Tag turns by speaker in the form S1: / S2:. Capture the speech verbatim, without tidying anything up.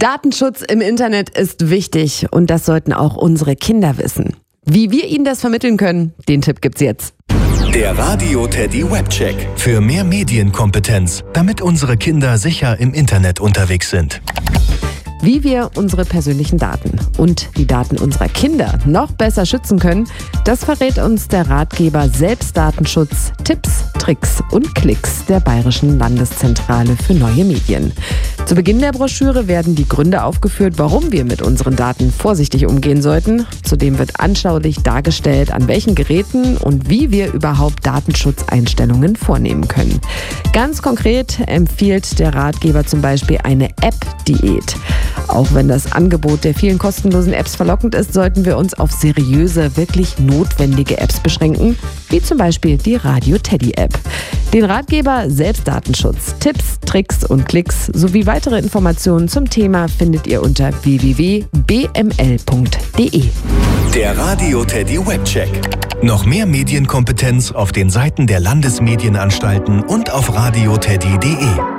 S1: Datenschutz im Internet ist wichtig und das sollten auch unsere Kinder wissen. Wie wir ihnen das vermitteln können, den Tipp gibt's jetzt.
S2: Der Radio Teddy Webcheck. Für mehr Medienkompetenz, damit unsere Kinder sicher im Internet unterwegs sind.
S1: Wie wir unsere persönlichen Daten und die Daten unserer Kinder noch besser schützen können, das verrät uns der Ratgeber Selbstdatenschutz, Tipps, Tricks und Klicks der Bayerischen Landeszentrale für neue Medien. Zu Beginn der Broschüre werden die Gründe aufgeführt, warum wir mit unseren Daten vorsichtig umgehen sollten. Zudem wird anschaulich dargestellt, an welchen Geräten und wie wir überhaupt Datenschutzeinstellungen vornehmen können. Ganz konkret empfiehlt der Ratgeber zum Beispiel eine App-Diät. Auch wenn das Angebot der vielen kostenlosen Apps verlockend ist, sollten wir uns auf seriöse, wirklich notwendige Apps beschränken, wie zum Beispiel die Radio Teddy App. Den Ratgeber Selbstdatenschutz, Tipps, Tricks und Klicks sowie weitere Informationen zum Thema findet ihr unter w w w punkt b m l punkt d e.
S2: Der Radio Teddy Webcheck. Noch mehr Medienkompetenz auf den Seiten der Landesmedienanstalten und auf radioteddy punkt d e.